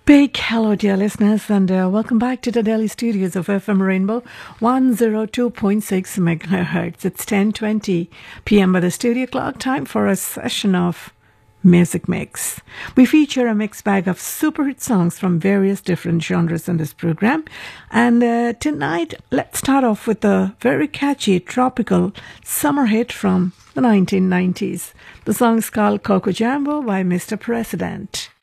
Big hello, dear listeners, and welcome back to the Delhi studios of FM Rainbow 102.6 megahertz. It's 10:20 p.m. by the studio clock. Time for a session of Music Mix. We feature a mixed bag of super hit songs from various different genres in this program. And tonight, let's start off with a very catchy tropical summer hit from the 1990s. The song is called Coco Jambo by Mr. President.